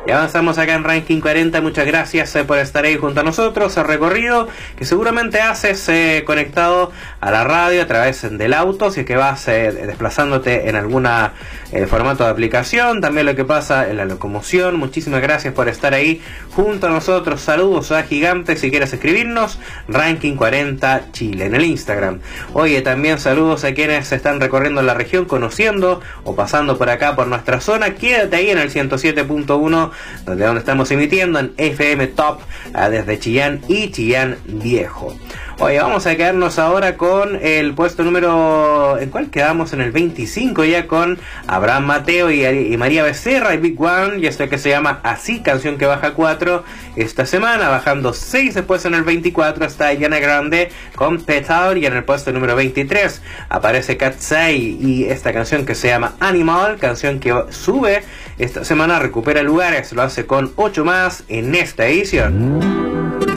Y avanzamos acá en Ranking 40. Muchas gracias por estar ahí junto a nosotros. El recorrido que seguramente haces conectado a la radio a través del auto, si es que vas desplazándote en alguna formato de aplicación. También lo que pasa en la locomoción. Muchísimas gracias por estar ahí junto a nosotros. Saludos a Gigantes. Si quieres escribirnos, Ranking 40 Chile en el Instagram. Oye, también saludos a quienes se están recorriendo la región, conociendo o pasando por acá por nuestra zona. Quédate ahí en el 107.1, donde estamos emitiendo en FM Top desde Chillán y Chillán Viejo. Oye, vamos a quedarnos ahora con el puesto número... ¿En cuál quedamos? En el 25 ya, con Abraham Mateo y María Becerra y Big One, y esto que se llama Así, canción que baja 4 esta semana, bajando 6. Después en el 24 está Yana Grande con Petal, y en el puesto número 23 aparece Katsai y esta canción que se llama Animal, canción que sube esta semana, recupera lugares, lo hace con 8 más en esta edición.